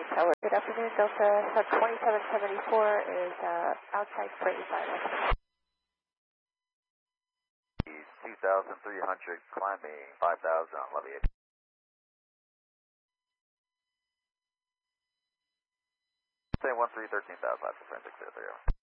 Tower. Good afternoon, Delta Sub 2774 is outside for 85. 2,300 climbing 5,000 on levy 8. Say 13,13,000 left for 603.